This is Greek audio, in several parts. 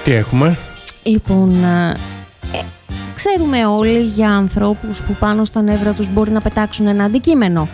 Τι έχουμε? Λοιπόν, ξέρουμε όλοι για ανθρώπους που πάνω στα νεύρα τους μπορεί να πετάξουν ένα αντικείμενο.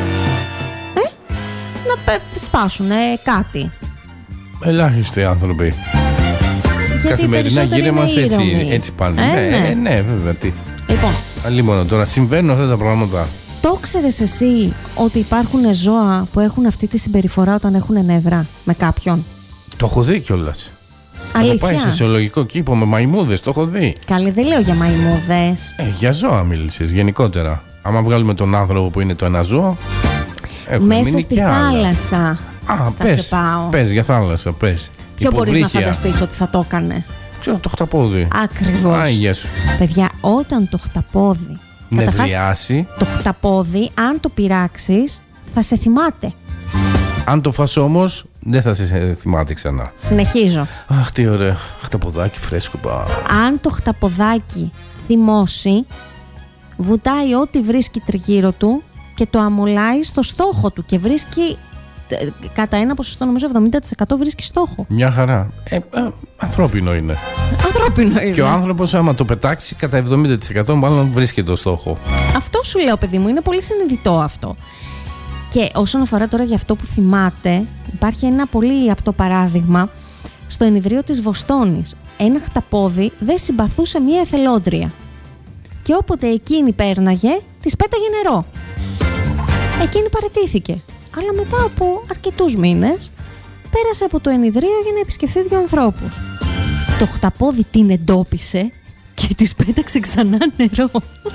Να σπάσουν κάτι. Ελάχιστοι άνθρωποι. Γιατί καθημερινά γύρω μας έτσι πάνε. Ναι, βέβαια. Τι. Λοιπόν, αλλήμονο τώρα συμβαίνουν αυτά τα πράγματα. Το ξέρεις εσύ ότι υπάρχουν ζώα που έχουν αυτή τη συμπεριφορά όταν έχουν νεύρα με κάποιον? Το έχω δει κιόλας. Αλήθεια? Έχω πάει σε ζωολογικό κήπο με μαϊμούδες, το έχω δει. Καλή, δεν λέω για μαϊμούδες. Για ζώα μίλησες γενικότερα. Άμα βγάλουμε τον άνθρωπο που είναι το ένα ζώο, μέσα στη θάλασσα. Πες για θάλασσα, πες. Ποιο μπορείς να φανταστείς ότι θα το έκανε? Ξέρω, το χταπόδι. Ακριβώς. Άγια σου. Παιδιά, όταν το χταπόδι νευριάσει, το χταπόδι, αν το πειράξεις, θα σε θυμάται. Αν το φας όμως, δεν θα σε θυμάται ξανά. Συνεχίζω. Αχ, τι ωραίο. Χταποδάκι φρέσκο. Αν το χταποδάκι θυμώσει, βουτάει ό,τι βρίσκει τριγύρω του και το αμολάει στο στόχο του και βρίσκει κατά ένα ποσοστό, νομίζω 70% βρίσκει στόχο. Μια χαρά. Ανθρώπινο είναι. Ανθρώπινο είναι. Και ο άνθρωπος άμα το πετάξει κατά 70% μάλλον βρίσκει το στόχο. Αυτό σου λέω, παιδί μου, είναι πολύ συνειδητό αυτό. Και όσον αφορά τώρα για αυτό που θυμάται, υπάρχει ένα πολύ απτό παράδειγμα στο ενιδρίο της Βοστόνης. Ένα χταπόδι δεν συμπαθούσε μία εθελόντρια. Και όποτε εκείνη πέρναγε, της πέταγε νερό. Εκείνη παραιτήθηκε. Αλλά μετά από αρκετούς μήνες πέρασε από το ενιδρίο για να επισκεφθεί δύο ανθρώπους. Το χταπόδι την εντόπισε και της πέταξε ξανά νερό.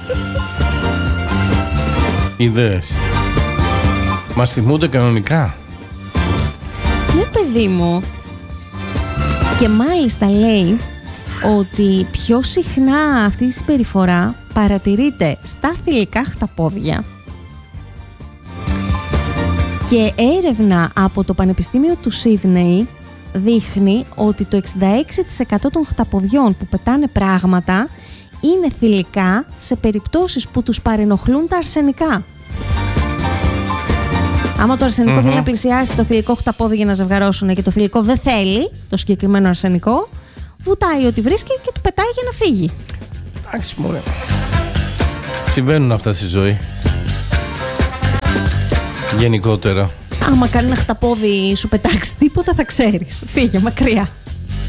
Ιδέες. Μας θυμούνται κανονικά. Ναι, παιδί μου. Και μάλιστα λέει ότι πιο συχνά αυτή η συμπεριφορά παρατηρείται στα θηλυκά χταπόδια. Και έρευνα από το Πανεπιστήμιο του Σίδνεϊ δείχνει ότι το 66% των χταποδιών που πετάνε πράγματα είναι θηλυκά σε περιπτώσεις που τους παρενοχλούν τα αρσενικά. Άμα το αρσενικό θέλει να πλησιάσει το θηλυκό χταπόδι για να ζευγαρώσουν και το θηλυκό δεν θέλει το συγκεκριμένο αρσενικό, βουτάει ό,τι βρίσκει και του πετάει για να φύγει. Εντάξει, μωρέ. Συμβαίνουν αυτά στη ζωή. Γενικότερα. Άμα κάνει ένα χταπόδι σου πετάξει τίποτα θα ξέρεις. Φύγε μακριά.